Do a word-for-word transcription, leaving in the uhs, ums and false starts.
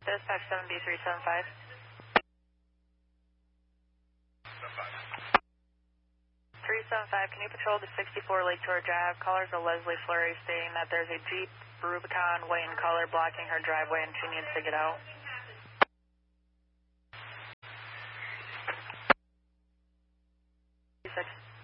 Dispatch seven B three seven five. three seven five, can you patrol the sixty-four Lake Shore Drive? Callers are Leslie Fleury stating that there's a Jeep Rubicon white in color blocking her driveway and she needs to get out. Six.